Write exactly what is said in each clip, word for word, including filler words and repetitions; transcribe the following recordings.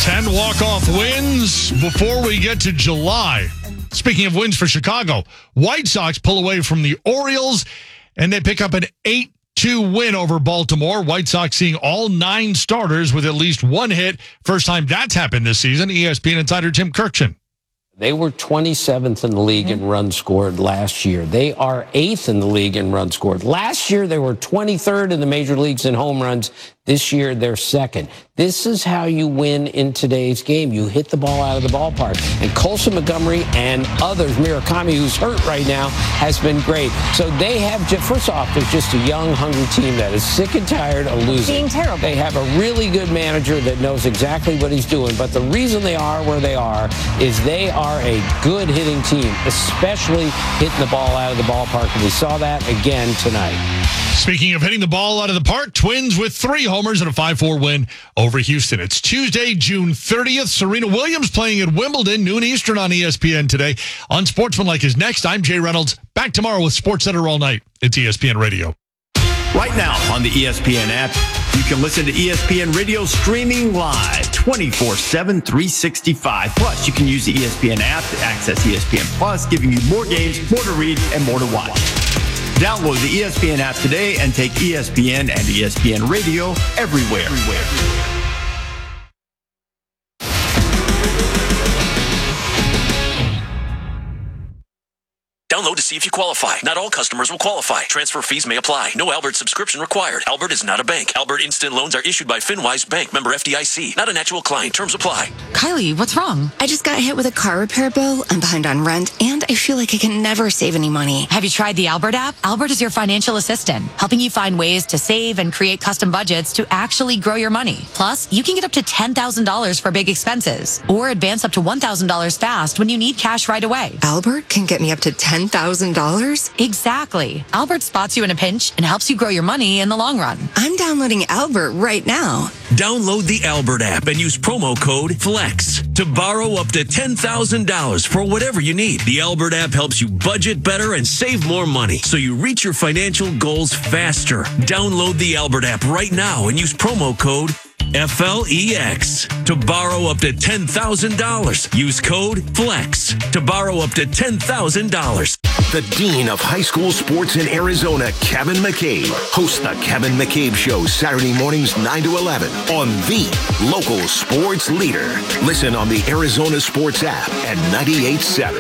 ten walk-off wins before we get to July. Speaking of wins for Chicago, White Sox pull away from the Orioles, and they pick up an eight two win over Baltimore. White Sox seeing all nine starters with at least one hit. First time that's happened this season. E S P N insider Tim Kirkchin. They were twenty-seventh in the league in runs scored last year. They are eighth in the league in runs scored. Last year, they were twenty-third in the major leagues in home runs. This year, they're second. This is how you win in today's game. You hit the ball out of the ballpark. And Colson Montgomery and others, Murakami, who's hurt right now, has been great. So they have, first off, there's just a young, hungry team that is sick and tired of losing. Being terrible. They have a really good manager that knows exactly what he's doing. But the reason they are where they are is they are a good hitting team, especially hitting the ball out of the ballpark. And we saw that again tonight. Speaking of hitting the ball out of the park, Twins with three homers and a five four win over Houston. It's Tuesday, June thirtieth. Serena Williams playing at Wimbledon, noon Eastern on E S P N today. Unsportsmanlike is next. I'm Jay Reynolds. Back tomorrow with SportsCenter all night. It's E S P N Radio. Right now on the E S P N app, you can listen to E S P N Radio streaming live twenty-four seven, three sixty-five. Plus, you can use the E S P N app to access E S P N Plus, giving you more games, more to read, and more to watch. Download the E S P N app today and take E S P N and E S P N Radio everywhere. everywhere. Download to see if you qualify. Not all customers will qualify. Transfer fees may apply. No Albert subscription required. Albert is not a bank. Albert Instant Loans are issued by FinWise Bank, member F D I C. Not an actual client. Terms apply. Kylie, what's wrong? I just got hit with a car repair bill. I'm behind on rent, and I feel like I can never save any money. Have you tried the Albert app? Albert is your financial assistant, helping you find ways to save and create custom budgets to actually grow your money. Plus, you can get up to ten thousand dollars for big expenses, or advance up to one thousand dollars fast when you need cash right away. Albert can get me up to ten thousand dollars? Exactly. Albert spots you in a pinch and helps you grow your money in the long run. I'm downloading Albert right now. Download the Albert app and use promo code FLEX to borrow up to ten thousand dollars for whatever you need. The Albert app helps you budget better and save more money so you reach your financial goals faster. Download the Albert app right now and use promo code F L E X to borrow up to ten thousand dollars. Use code FLEX to borrow up to ten thousand dollars. The Dean of High School Sports in Arizona, Kevin McCabe, hosts the Kevin McCabe Show Saturday mornings nine to eleven on the local sports leader. Listen on the Arizona Sports app at ninety-eight point seven.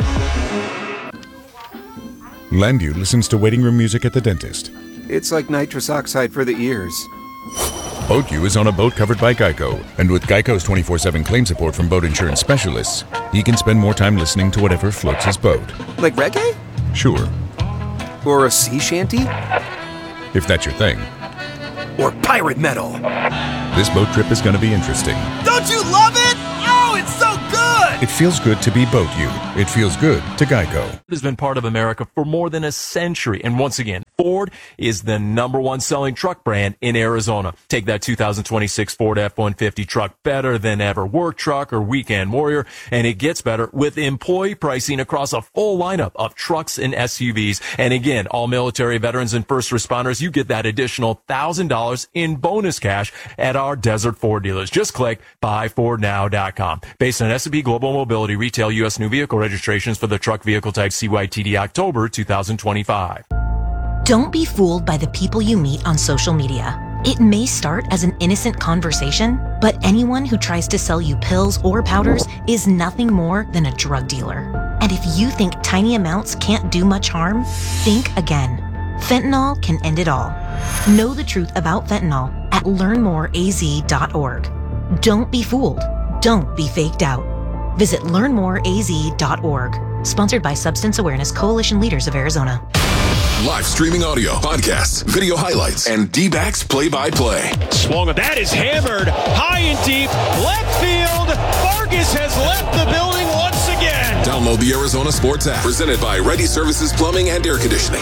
Landu listens to waiting room music at the dentist. It's like nitrous oxide for the ears. BoatU is on a boat covered by Geico, and with Geico's twenty-four seven claim support from boat insurance specialists, he can spend more time listening to whatever floats his boat. Like reggae? Sure. Or a sea shanty? If that's your thing. Or pirate metal. This boat trip is going to be interesting. Don't you love it? Oh, it's so good! It feels good to be BoatU. It feels good to Geico. It has been part of America for more than a century, and once again, Ford is the number one selling truck brand in Arizona. Take that two thousand twenty-six Ford F one fifty truck, better than ever work truck or weekend warrior, and it gets better with employee pricing across a full lineup of trucks and S U Vs. And again, all military veterans and first responders, you get that additional one thousand dollars in bonus cash at our Desert Ford dealers. Just click buy ford now dot com. Based on S and P Global Mobility retail U S new vehicle registrations for the truck vehicle type C Y T D October two thousand twenty-five. Don't be fooled by the people you meet on social media. It may start as an innocent conversation, but anyone who tries to sell you pills or powders is nothing more than a drug dealer. And if you think tiny amounts can't do much harm, think again. Fentanyl can end it all. Know the truth about fentanyl at learn more a z dot org. Don't be fooled. Don't be faked out. Visit learn more a z dot org. Sponsored by Substance Awareness Coalition Leaders of Arizona. Live streaming audio, podcasts, video highlights, and D-backs play-by-play. Swung. That is hammered high and deep. Left field. Vargas has left the building once again. Download the Arizona Sports app. Presented by Ready Services Plumbing and Air Conditioning.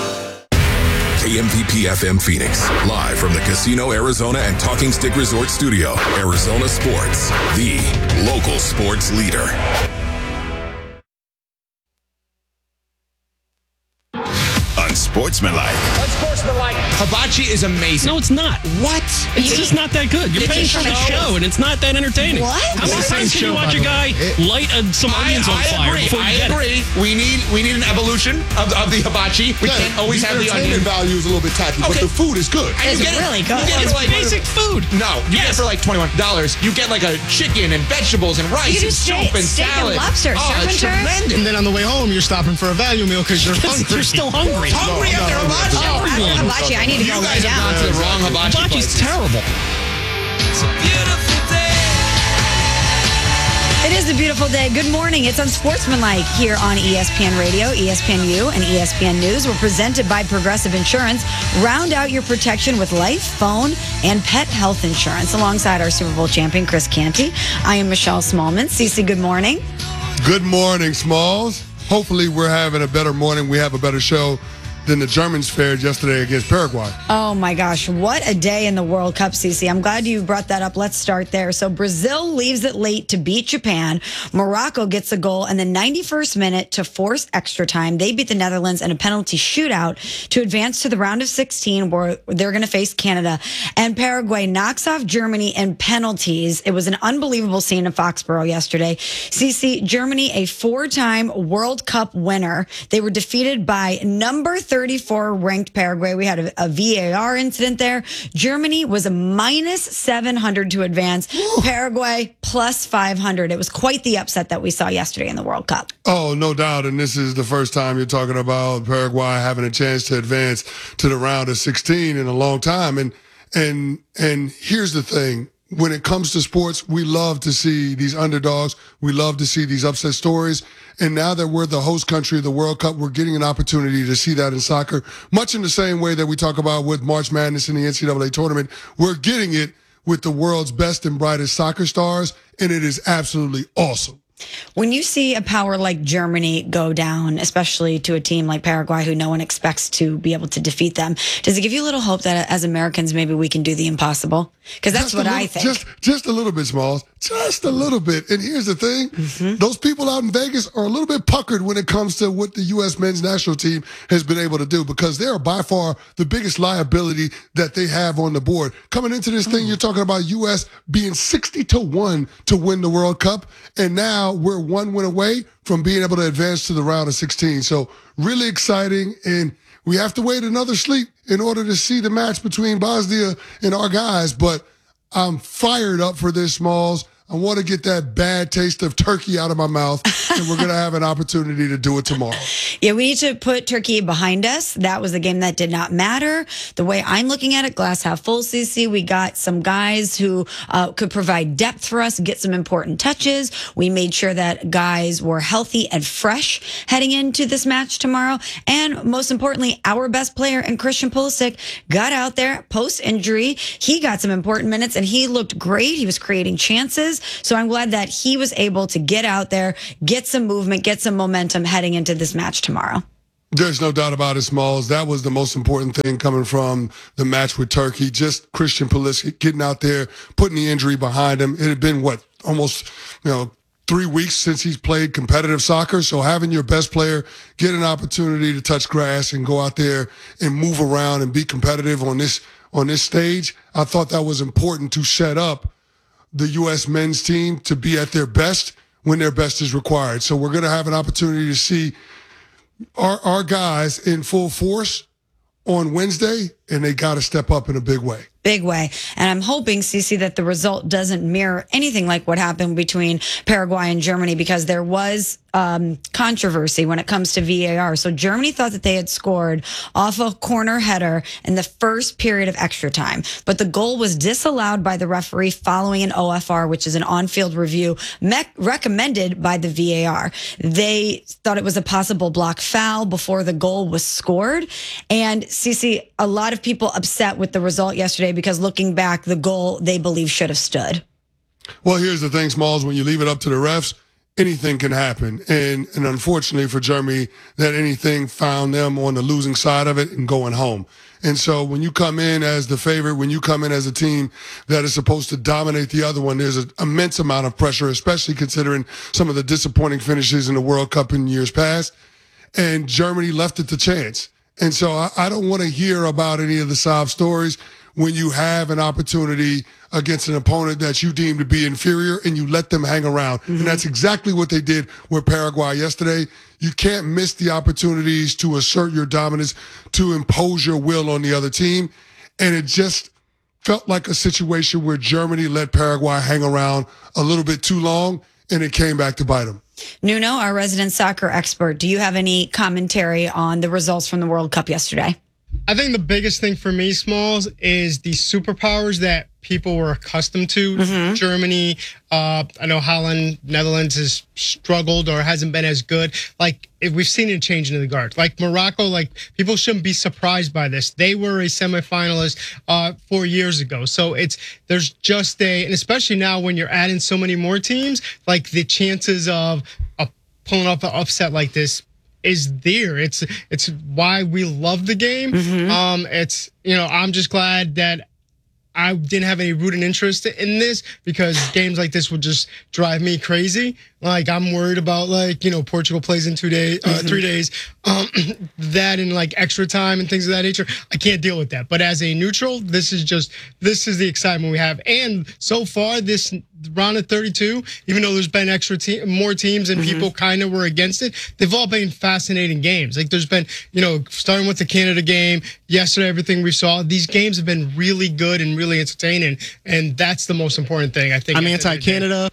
K M P P F M Phoenix. Live from the Casino Arizona and Talking Stick Resort Studio. Arizona Sports. The local sports leader. Unsportsmanlike. unsportsmanlike. Hibachi is amazing. No, it's not. What? It's just not that good. You're It's paying a for the show. show, and it's not that entertaining. What? How many It's the times same can you show, watch by a the guy way. light uh, some I, onions on I fire agree. before you I get agree. it? We need we need an evolution of, of the hibachi. We Yeah, can't always the have the onion. entertainment value is a little bit tacky, but Okay. the food is good. And you It's get it- really good. You get it It's for like basic food. No, you get it Yes. for like twenty-one dollars. You get like a chicken and vegetables and rice You do and steak- soup and steak and salad. lobster, Oh, surf it's and turf. tremendous. And then on the way home, you're stopping for a value meal because you're hungry. You're still hungry. Hungry No, after no, no, hibachi. Oh, after Everyone. hibachi, I need to You go lay guys have down. gone to the wrong hibachi Hibachi's places. terrible. It is a beautiful day. Good morning. It's Unsportsmanlike here on E S P N Radio, E S P N U, and E S P N News. We're presented by Progressive Insurance. Round out your protection with life, phone, and pet health insurance. Alongside our Super Bowl champion, Chris Canty, I am Michelle Smallman. Cece, good morning. Good morning, Smalls. Hopefully, we're having a better morning. We have a better show than the Germans fared yesterday against Paraguay. Oh my gosh, what a day in the World Cup, Cece. I'm glad you brought that up. Let's start there. So Brazil leaves it late to beat Japan. Morocco gets a goal in the ninety-first minute to force extra time. They beat the Netherlands in a penalty shootout to advance to the round of sixteen where they're going to face Canada. And Paraguay knocks off Germany in penalties. It was an unbelievable scene in Foxborough yesterday. Cece, Germany, a four-time World Cup winner. They were defeated by number thirty-four ranked Paraguay. We had a, a V A R incident there. Germany was a minus seven hundred to advance. Paraguay plus five hundred. It was quite the upset that we saw yesterday in the World Cup. Oh, no doubt. And this is the first time you're talking about Paraguay having a chance to advance to the round of sixteen in a long time. And and and here's the thing. When it comes to sports, we love to see these underdogs. We love to see these upset stories. And now that we're the host country of the World Cup, we're getting an opportunity to see that in soccer, much in the same way that we talk about with March Madness in the N C double A tournament. We're getting it with the world's best and brightest soccer stars, and it is absolutely awesome. When you see a power like Germany go down, especially to a team like Paraguay, who no one expects to be able to defeat them, does it give you a little hope that as Americans, maybe we can do the impossible? Because that's Just a what little- I think. Just, just a little bit, Smalls. Just a little bit. And here's the thing. Mm-hmm. Those people out in Vegas are a little bit puckered when it comes to what the U S men's national team has been able to do, because they are by far the biggest liability that they have on the board. Coming into this thing, you're talking about U S being sixty to one to win the World Cup. And now we're one win away from being able to advance to the round of sixteen. So really exciting. And we have to wait another sleep in order to see the match between Bosnia and our guys. But I'm fired up for this, Smalls. I want to get that bad taste of turkey out of my mouth, and we're going to have an opportunity to do it tomorrow. Yeah, we need to put Turkey behind us. That was a game that did not matter. The way I'm looking at it, glass half full, C C. We got some guys who uh, could provide depth for us, get some important touches. We made sure that guys were healthy and fresh heading into this match tomorrow. And most importantly, our best player in Christian Pulisic got out there post-injury. He got some important minutes, and he looked great. He was creating chances. So I'm glad that he was able to get out there, get some movement, get some momentum heading into this match tomorrow. There's no doubt about it, Smalls. That was the most important thing coming from the match with Turkey. Just Christian Pulisic getting out there, putting the injury behind him. It had been, what, almost, you know, three weeks since he's played competitive soccer. So having your best player get an opportunity to touch grass and go out there and move around and be competitive on this on this stage, I thought that was important to set up the U S men's team to be at their best when their best is required. So we're going to have an opportunity to see our, our guys in full force on Wednesday, and they got to step up in a big way. Big way. And I'm hoping, Cece, that the result doesn't mirror anything like what happened between Paraguay and Germany, because there was um, controversy when it comes to V A R. So Germany thought that they had scored off a corner header in the first period of extra time, but the goal was disallowed by the referee following an O F R, which is an on-field review me- recommended by the V A R. They thought it was a possible block foul before the goal was scored. And Cece, a lot of people upset with the result yesterday, because looking back, the goal they believe should have stood. Well, here's the thing, Smalls. When you leave it up to the refs, anything can happen. And, and unfortunately for Germany, that anything found them on the losing side of it and going home. And so when you come in as the favorite, when you come in as a team that is supposed to dominate the other one, there's an immense amount of pressure, especially considering some of the disappointing finishes in the World Cup in years past. And Germany left it to chance. And so I, I don't want to hear about any of the sob stories when you have an opportunity against an opponent that you deem to be inferior and you let them hang around. Mm-hmm. And that's exactly what they did with Paraguay yesterday. You can't miss the opportunities to assert your dominance, to impose your will on the other team. And it just felt like a situation where Germany let Paraguay hang around a little bit too long, and it came back to bite them. Nuno, our resident soccer expert, do you have any commentary on the results from the World Cup yesterday? I think the biggest thing for me, Smalls, is the superpowers that people were accustomed to. Mm-hmm. Germany, uh, I know Holland, Netherlands has struggled or hasn't been as good. Like, if we've seen it change into the guard. Like Morocco, like people shouldn't be surprised by this. They were a semifinalist uh, four years ago. So it's there's just a, and especially now when you're adding so many more teams, like the chances of uh, pulling off an upset like this is there. It's it's why we love the game. Mm-hmm. Um, it's, you know, I'm just glad that I didn't have any rooting interest in this, because games like this would just drive me crazy. Like, I'm worried about, like, you know, Portugal plays in two days, uh, mm-hmm. three days, um, that and like extra time and things of that nature. I can't deal with that. But as a neutral, this is just, this is the excitement we have. And so far, this round of thirty-two, even though there's been extra te- more teams and mm-hmm. people kind of were against it, they've all been fascinating games. Like, there's been, you know, starting with the Canada game, yesterday, everything we saw, these games have been really good and really entertaining. And that's the most important thing, I think. I'm anti-Canada.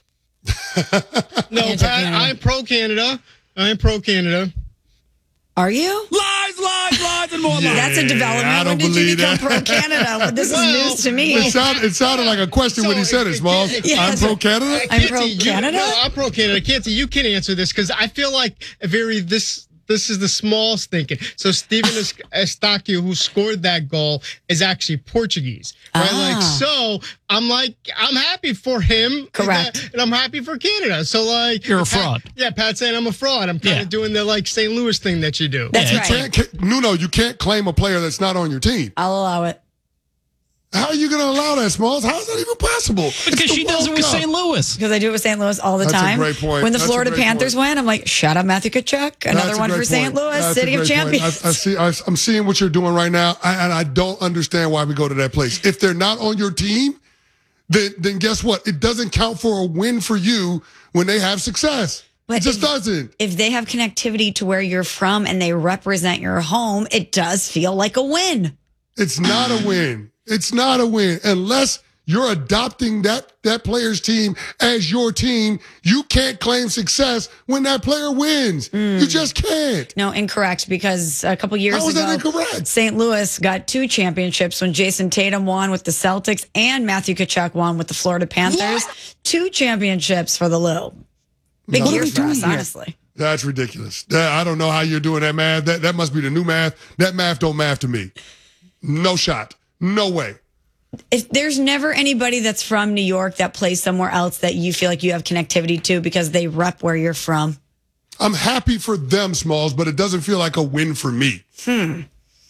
No, Pat, I'm pro-Canada. I'm pro-Canada. Are you? Lies, lies, lies, and more lies. Yeah, that's a development. I don't when did believe you become that. pro-Canada? This well, is news to me. It sounded, it sounded like a question so when he said it, Smalls. Yeah, I'm pro-Canada? I'm pro-Canada? No, I'm pro-Canada. Canty, you can answer this, because I feel like a very this this is the Smalls thinking. So Steven Eustáquio, who scored that goal, is actually Portuguese, right? Ah. Like, so I'm like, I'm happy for him. Correct. And, and I'm happy for Canada. So like, you're a Pat, fraud. Yeah, Pat's saying I'm a fraud. I'm kind Yeah. of doing the like Saint Louis thing that you do. That's Yeah, right. You can't, Nuno, you can't claim a player that's not on your team. I'll allow it. How are you going to allow that, Smalls? How is that even possible? Because she does it with Saint Louis. Because I do it with Saint Louis all the That's a time. great point. When the That's a Florida great Panthers point. win, I'm like, shut up, Matthew Tkachuk. Another That's a one great for Saint point. Louis, That's a City of great point. Champions. I, I see. I, I'm seeing what you're doing right now, I, and I don't understand why we go to that place. If they're not on your team, then then guess what? It doesn't count for a win for you when they have success. But it just if, doesn't. If they have connectivity to where you're from and they represent your home, it does feel like a win. It's not a win. It's not a win unless you're adopting that, that player's team as your team. You can't claim success when that player wins. Mm. You just can't. No, incorrect, because a couple years How is ago, that incorrect? Saint Louis got two championships when Jason Tatum won with the Celtics and Matthew Tkachuk won with the Florida Panthers. What? Two championships for the Lou. Big What year are we for us, doing here? honestly. That's ridiculous. That, I don't know how you're doing that math. That that must be the new math. That math don't math to me. No shot. No way. If there's never anybody that's from New York that plays somewhere else that you feel like you have connectivity to because they rep where you're from. I'm happy for them, Smalls, but it doesn't feel like a win for me. Hmm.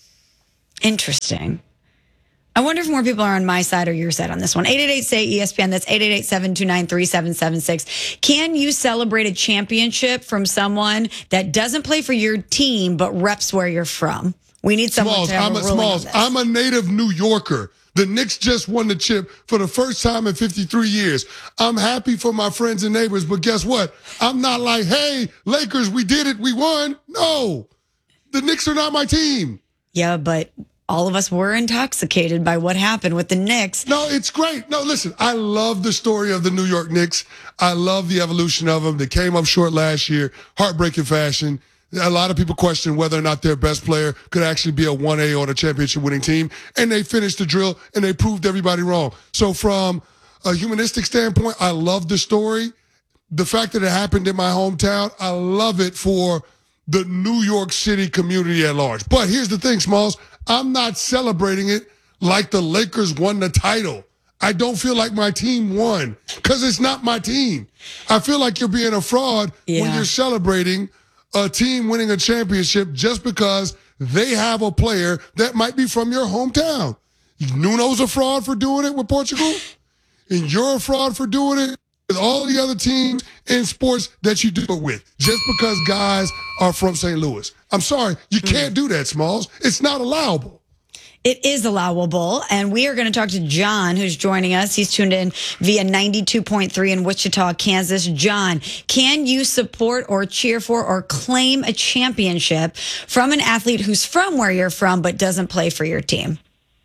Interesting. I wonder if more people are on my side or your side on this one. eight eight eight, S A Y, E S P N. That's eight eight eight, seven two nine, three seven seven six. Can you celebrate a championship from someone that doesn't play for your team but reps where you're from? We need someone Smalls, to have I'm a a ruling Smalls. on this. I'm a native New Yorker. The Knicks just won the chip for the first time in fifty-three years. I'm happy for my friends and neighbors, but guess what? I'm not like, hey, Lakers, we did it, we won. No, the Knicks are not my team. Yeah, but all of us were intoxicated by what happened with the Knicks. No, it's great. No, listen, I love the story of the New York Knicks. I love the evolution of them. They came up short last year, heartbreaking fashion. A lot of people question whether or not their best player could actually be a one A on a championship winning team. And they finished the drill and they proved everybody wrong. So from a humanistic standpoint, I love the story. The fact that it happened in my hometown, I love it for the New York City community at large. But here's the thing, Smalls. I'm not celebrating it like the Lakers won the title. I don't feel like my team won because it's not my team. I feel like you're being a fraud Yeah. when you're celebrating a team winning a championship just because they have a player that might be from your hometown. Nuno's a fraud for doing it with Portugal, and you're a fraud for doing it with all the other teams in sports that you do it with, just because guys are from Saint Louis. I'm sorry, you can't do that, Smalls. It's not allowable. It is allowable, and we are going to talk to John, who's joining us. He's tuned in via ninety-two point three in Wichita, Kansas. John, can you support or cheer for or claim a championship from an athlete who's from where you're from but doesn't play for your team?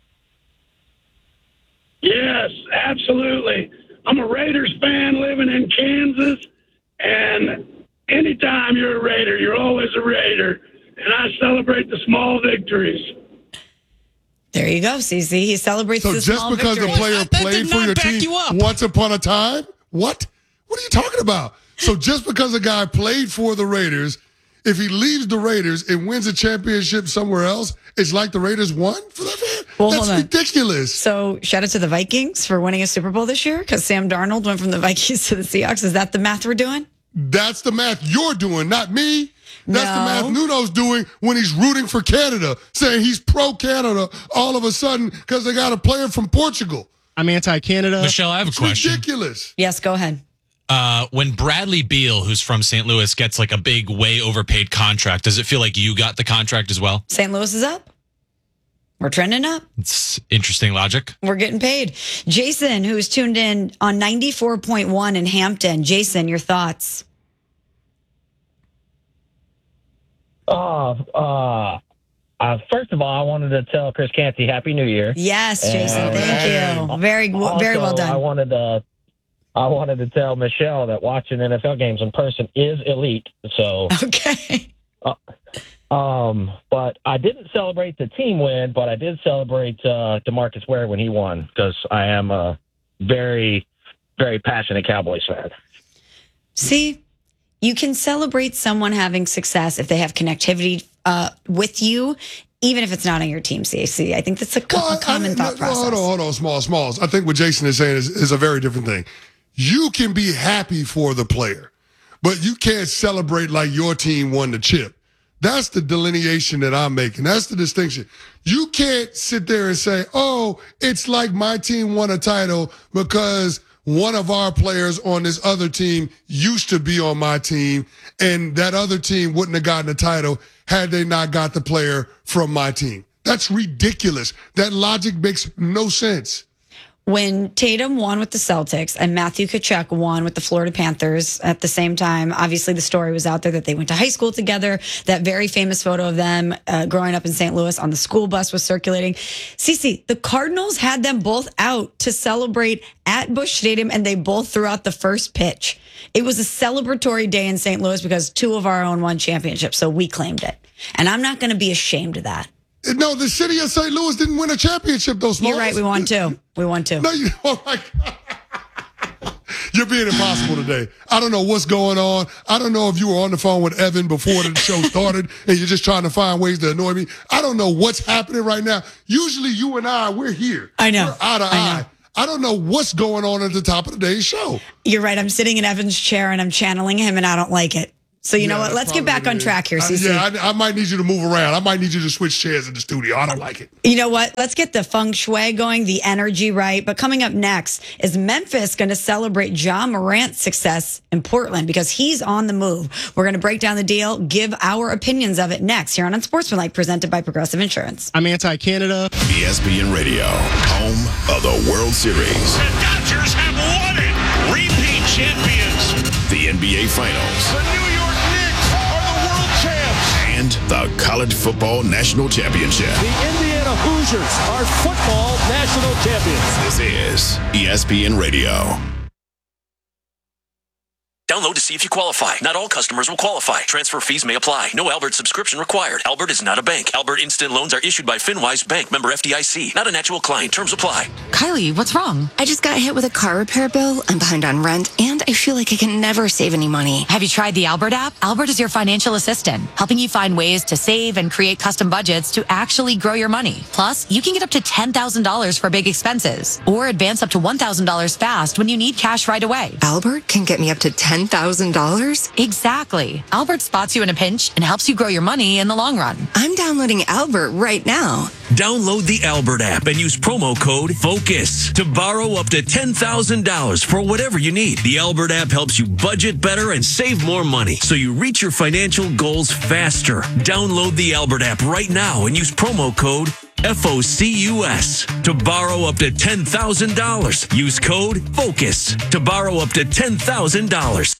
Yes, absolutely. I'm a Raiders fan living in Kansas, and anytime you're a Raider, you're always a Raider, and I celebrate the small victories. There you go, C C. He celebrates So the just small because victories. the player played for your team you up. once upon a time? What? What are you talking about? So just because a guy played for the Raiders, if he leaves the Raiders and wins a championship somewhere else, it's like the Raiders won for that man? Well, That's hold on. ridiculous. So shout out to the Vikings for winning a Super Bowl this year because Sam Darnold went from the Vikings to the Seahawks. Is that the math we're doing? That's the math you're doing, not me. That's the No. math Nuno's doing when he's rooting for Canada, saying he's pro-Canada all of a sudden because they got a player from Portugal. I'm anti-Canada. Michelle, I have a It's question. ridiculous. Yes, go ahead. Uh, when Bradley Beal, who's from Saint Louis, gets like a big, way overpaid contract, does it feel like you got the contract as well? Saint Louis is up. We're trending up. It's interesting logic. We're getting paid. Jason, who's tuned in on ninety-four point one in Hampton. Jason, your thoughts? Uh, uh, uh, first of all, I wanted to tell Chris Canty Happy New Year. Yes, Jason. And, Thank you. Very, also, very well done. I wanted to, I wanted to tell Michelle that watching N F L games in person is elite. So okay. Uh, um, but I didn't celebrate the team win, but I did celebrate uh, DeMarcus Ware when he won because I am a very, very passionate Cowboys fan. See, you can celebrate someone having success if they have connectivity uh, with you, even if it's not on your team, C C. I think that's a, co- Well, a common I- thought no, process. Hold on, hold on, small, smalls. I think what Jason is saying is, is a very different thing. You can be happy for the player, but you can't celebrate like your team won the chip. That's the delineation that I'm making. That's the distinction. You can't sit there and say, oh, it's like my team won a title because one of our players on this other team used to be on my team, and that other team wouldn't have gotten the title had they not got the player from my team. That's ridiculous. That logic makes no sense. When Tatum won with the Celtics and Matthew Tkachuk won with the Florida Panthers at the same time, obviously the story was out there that they went to high school together. That very famous photo of them uh, growing up in Saint Louis on the school bus was circulating. Cece, the Cardinals had them both out to celebrate at Busch Stadium, and they both threw out the first pitch. It was a celebratory day in Saint Louis because two of our own won championships, so we claimed it. And I'm not going to be ashamed of that. No, the city of Saint Louis didn't win a championship, though, Smalls. You're right, we won two. We won two. No, you, oh my God. You're being impossible today. I don't know what's going on. I don't know if you were on the phone with Evan before the show started and you're just trying to find ways to annoy me. I don't know what's happening right now. Usually you and I, we're here. I know. We're eye to eye. I don't know what's going on at the top of today's show. You're right. I'm sitting in Evan's chair and I'm channeling him, and I don't like it. So you know Yeah, what? that's Let's get probably back what on it track here, is. C C. I, yeah, I, I might need you to move around. I might need you to switch chairs in the studio. I don't like it. You know what? Let's get the feng shui going, the energy right. But coming up next, is Memphis going to celebrate Ja Morant's success in Portland because he's on the move? We're going to break down the deal, give our opinions of it next here on Unsportsmanlike, presented by Progressive Insurance. I'm anti-Canada. E S P N Radio, home of the World Series. The Dodgers have won it. Repeat champions. The N B A Finals. The New York Knicks are the world champs. And the College Football National Championship. The Indiana Hoosiers are football national champions. This is E S P N Radio. Download to see if you qualify. Not all customers will qualify. Transfer fees may apply. No Albert subscription required. Albert is not a bank. Albert Instant Loans are issued by FinWise Bank, member F D I C. Not an actual client. Terms apply. Kylie, what's wrong? I just got hit with a car repair bill. I'm behind on rent, and I feel like I can never save any money. Have you tried the Albert app? Albert is your financial assistant, helping you find ways to save and create custom budgets to actually grow your money. Plus, you can get up to ten thousand dollars for big expenses or advance up to one thousand dollars fast when you need cash right away. Albert can get me up to ten ten thousand dollars? Exactly. Albert spots you in a pinch and helps you grow your money in the long run. I'm downloading Albert right now. Download the Albert app and use promo code FOCUS to borrow up to ten thousand dollars for whatever you need. The Albert app helps you budget better and save more money so you reach your financial goals faster. Download the Albert app right now and use promo code FOCUS to borrow up to ten thousand dollars. Use code FOCUS to borrow up to ten thousand dollars.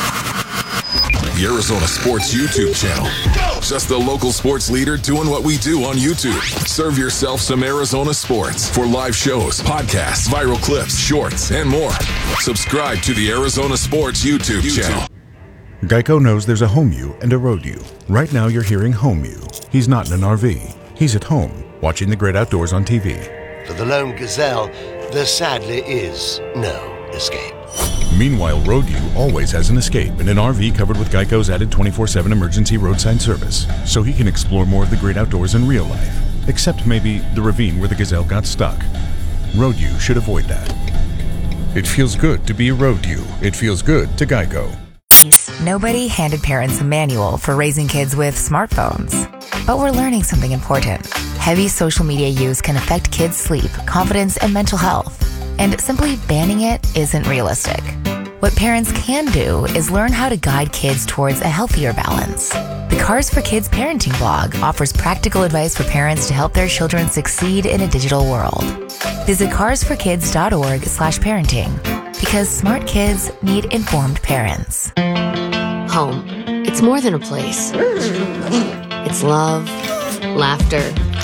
The Arizona Sports YouTube channel. Just the local sports leader doing what we do on YouTube. Serve yourself some Arizona sports for live shows, podcasts, viral clips, shorts, and more. Subscribe to the Arizona Sports YouTube, YouTube. channel. Geico knows there's a home you and a road you. Right now you're hearing home you. He's not in an R V. He's at home, watching the great outdoors on T V. For the lone gazelle, there sadly is no escape. Meanwhile, Road U always has an escape in an R V covered with Geico's added twenty-four seven emergency roadside service, so he can explore more of the great outdoors in real life, except maybe the ravine where the gazelle got stuck. Road U should avoid that. It feels good to be a Road U. It feels good to Geico. Nobody handed parents a manual for raising kids with smartphones. But we're learning something important. Heavy social media use can affect kids' sleep, confidence, and mental health. And simply banning it isn't realistic. What parents can do is learn how to guide kids towards a healthier balance. The Cars for Kids parenting blog offers practical advice for parents to help their children succeed in a digital world. Visit carsforkids.org slash parenting because smart kids need informed parents. Home. It's more than a place. It's love, laughter,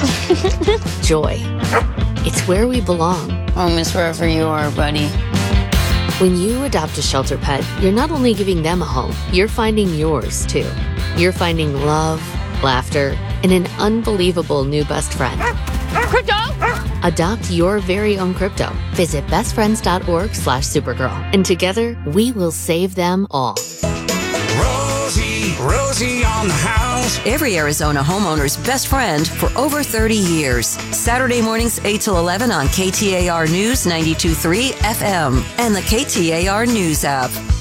joy. It's where we belong. Home is wherever you are, buddy. When you adopt a shelter pet, you're not only giving them a home, you're finding yours too. You're finding love, laughter, and an unbelievable new best friend. Crypto! Adopt your very own crypto. Visit bestfriends.org slash supergirl. And together, we will save them all. Rosie, Rosie on the house. Every Arizona homeowner's best friend for over thirty years. Saturday mornings eight till eleven on K T A R News ninety-two point three F M and the K T A R News app.